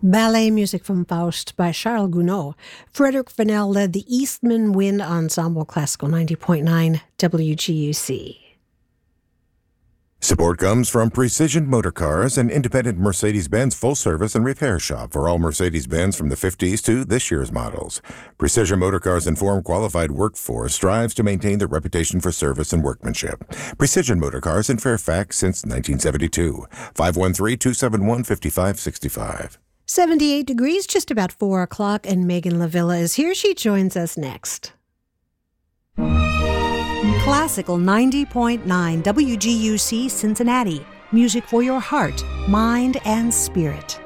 Ballet music from Faust by Charles Gounod. Frederick Fennell led the Eastman Wind Ensemble, Classical 90.9 WGUC. Support comes from Precision Motor Cars, an independent Mercedes-Benz full-service and repair shop for all Mercedes-Benz from the 50s to this year's models. Precision Motor Cars' informed, qualified workforce strives to maintain their reputation for service and workmanship. Precision Motor Cars in Fairfax since 1972. 513-271-5565. 78 degrees, just about 4 o'clock, and Megan LaVilla is here. She joins us next. Classical 90.9 WGUC Cincinnati. Music for your heart, mind, and spirit.